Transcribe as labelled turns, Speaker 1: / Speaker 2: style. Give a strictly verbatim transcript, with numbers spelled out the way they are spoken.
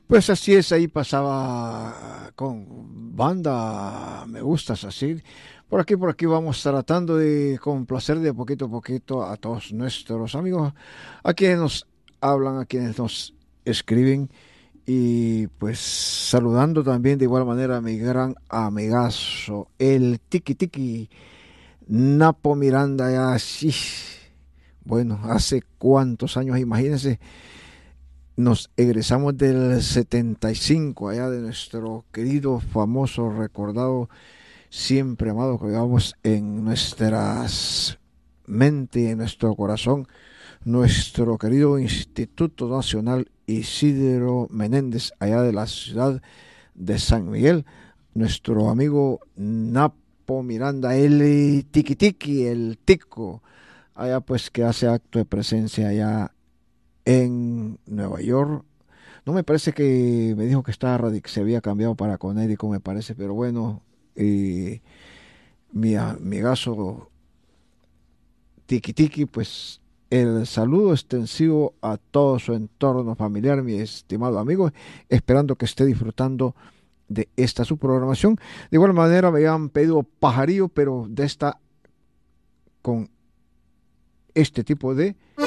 Speaker 1: Pues así es, ahí pasaba con banda, me gustas así. Por aquí, por aquí vamos tratando de complacer de poquito a poquito a todos nuestros amigos, a quienes nos hablan, a quienes nos escriben y pues saludando también de igual manera a mi gran amigazo, el Tiki Tiki, Napo Miranda, ya sí. Bueno, hace cuántos años, imagínense, nos egresamos del setenta y cinco allá de nuestro querido, famoso, recordado, siempre amado que llevamos en nuestras mente, en nuestro corazón, nuestro querido Instituto Nacional Isidro Menéndez, allá de la ciudad de San Miguel, nuestro amigo Napo Miranda, el Tiki Tiki, el Tico, allá pues que hace acto de presencia allá en Nueva York. No me parece que me dijo que estaba radic se había cambiado para Connecticut, me parece, pero bueno, eh, mi amigazo Tiki Tiki, pues el saludo extensivo a todo su entorno familiar, mi estimado amigo, esperando que esté disfrutando de esta su programación. De igual manera me habían pedido pajarillo, pero de esta con este tipo de